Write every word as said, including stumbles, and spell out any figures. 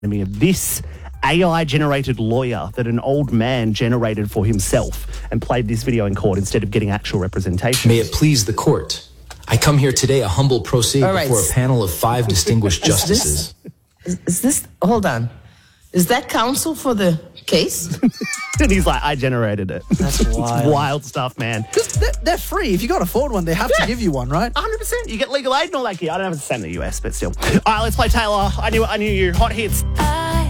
me of this A I-generated lawyer that an old man generated for himself and played this video in court instead of getting actual representation. May it please the court. I come here today a humble pro se All right. before a panel of five distinguished justices. Is, is this, hold on. Is that counsel for the case? And he's like, I generated it. That's wild. It's wild stuff, man. Because they're, they're free. If you can't afford one, they have Yeah. to give you one, right? one hundred percent. You get legal aid and all that gear. I don't have to send the U S, but still. All right, let's play Taylor. I knew I knew you. Hot hits. I